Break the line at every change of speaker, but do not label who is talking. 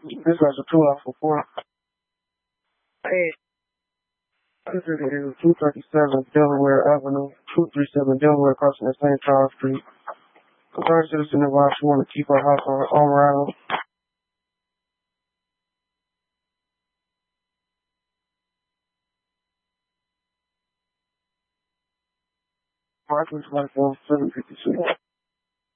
This was a 2 hour for 4. Hey, this is 237 Delaware Avenue, 237 Delaware, crossing the St. Charles Street. Concerned citizen advised she want to keep her house on Rhino. Mark was like 756.